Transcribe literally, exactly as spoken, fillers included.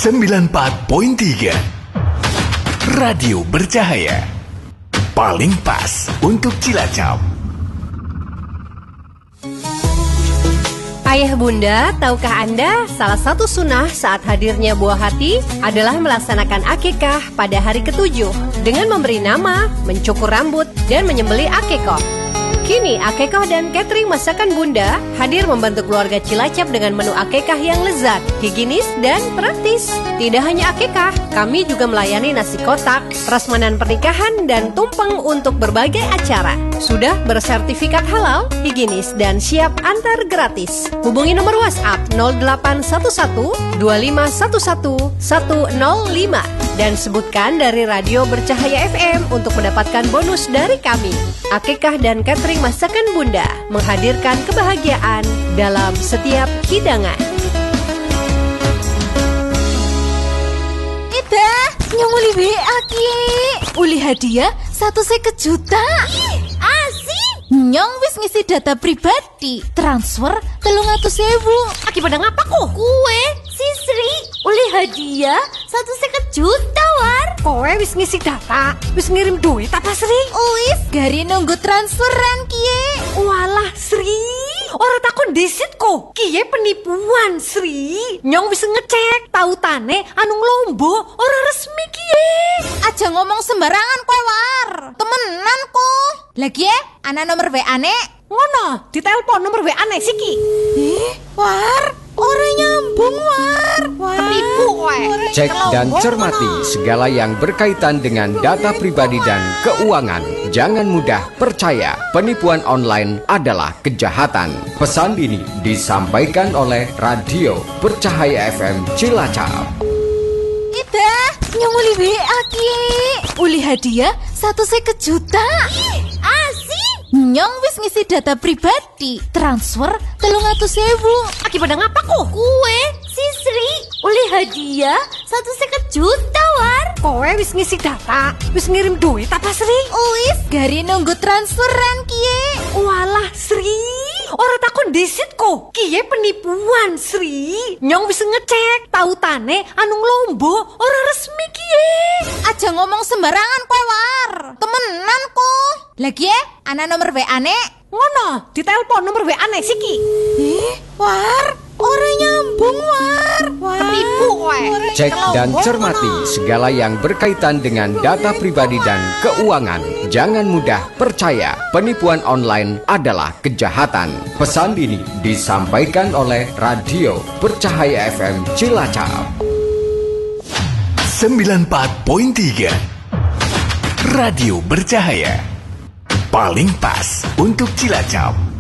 sembilan puluh empat koma tiga Radio Bercahaya. Paling pas untuk Cilacap. Ayah bunda, tahukah Anda salah satu sunnah saat hadirnya buah hati adalah melaksanakan akikah pada hari ketujuh dengan memberi nama, mencukur rambut, dan menyembelih akikah. Kini akikah dan catering masakan bunda hadir membantu keluarga Cilacap dengan menu akikah yang lezat, higienis, dan praktis. Tidak hanya akikah, kami juga melayani nasi kotak, prasmanan pernikahan, dan tumpeng untuk berbagai acara. Sudah bersertifikat halal, higienis, dan siap antar gratis. Hubungi nomor WhatsApp nol delapan satu satu dua lima satu satu satu nol lima dan sebutkan dari Radio Bercahaya F M untuk mendapatkan bonus dari kami. Akikah dan catering masakan bunda menghadirkan kebahagiaan dalam setiap hidangan. Ida, nyomuli W A ki. Uli hadiah satu seket juta. Asik. Nyong wis ngisi data pribadi, transfer telung atus sewu. Akibat ngapa kok? Kue, si Sri, uli hadiah satu seket juta war. Kowe wis ngisi data, wis ngirim duit apa Sri? Wis, gari nunggu transferan kie. Walah Sri, orang takon disit kok. Kie penipuan Sri. Nyong bisa ngecek, tautane anu lombo orang resmi kie. Aja ngomong sembarangan kowe war. Temenan kok. Lagi ya, ana nomor W A nek. Ngono, ditelepon nomor W A nek siki. Eh, war, ora nyambung war. War. Penipu kowe. Cek dan cermati segala yang berkaitan dengan data pribadi dan keuangan. Jangan mudah percaya, penipuan online adalah kejahatan. Pesan ini disampaikan oleh Radio Bercahaya F M Cilacap. Ida, nyomuli W A ki. Uli hadiah satu seket juta. Asik. Nyong wis ngisi data pribadi, transfer telung atus sewu. Akibat ngapa kok? Kue, si Sri, uli hadiah satu seket juta war. Kowe wis ngisi data, wis ngirim duit apa Sri? Wis, gari nunggu transferan kie. Walah Sri, orang takon disit kok. Kie penipuan Sri. Nyong bisa ngecek, tautane anu lombo orang resmi kie. Aja ngomong sembarangan kowe war. Temenan kok. Lagi ya, ana nomor W A nek. Ngono, ditelepon nomor W A nek siki. Eh, war, ora nyambung war. War. Penipu kowe. Cek dan cermati segala yang berkaitan dengan data pribadi dan keuangan. Jangan mudah percaya, penipuan online adalah kejahatan. Pesan ini disampaikan oleh Radio Bercahaya F M Cilacap. sembilan puluh empat koma tiga Radio Bercahaya. Paling pas untuk Cilacap.